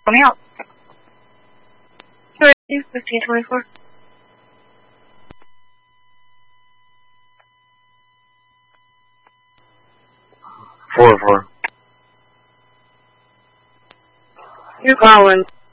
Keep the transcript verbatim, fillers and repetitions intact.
me out. fifteen twenty-four. Four four. You're calling.